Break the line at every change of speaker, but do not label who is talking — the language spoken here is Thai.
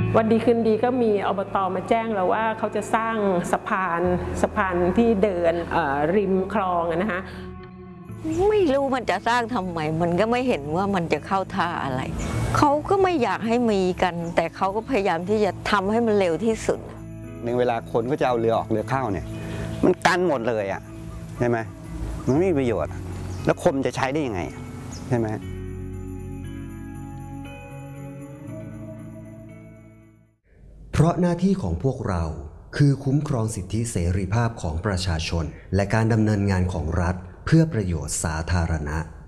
วันดีคืนดีก็มีอบต.มาแจ้งเราว่าเขาจะสร้างสะพานที่เดินริมคลองนะคะ
ไม่รู้มันจะสร้างทำไมมันก็ไม่เห็นว่ามันจะเข้าท่าอะไรเขาก็ไม่อยากให้มีกันแต่เขาก็พยายามที่จะทำให้มันเร็วที่สุด
ในเวลาคนก็จะเอาเรือออกเรือเข้าเนี่ยมันกันหมดเลยอ่ะใช่ไหมมันไม่มีประโยชน์แล้วคมจะใช้ได้ยังไงใช่ไหม
เพราะหน้าที่ของพวกเราคือคุ้มครองสิทธิเสรีภาพของประชาชนและการดำเนินงานของรัฐเพื่อประโยชน์สาธารณะ